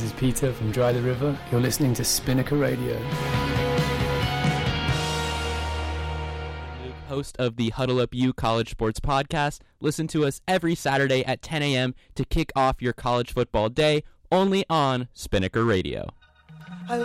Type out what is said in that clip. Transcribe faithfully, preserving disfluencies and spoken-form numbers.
is Peter from Dry the River. You're listening to Spinnaker Radio. Host of the Huddle Up U College Sports Podcast. Listen to us every Saturday at ten a.m. to kick off your college football day, only on Spinnaker Radio.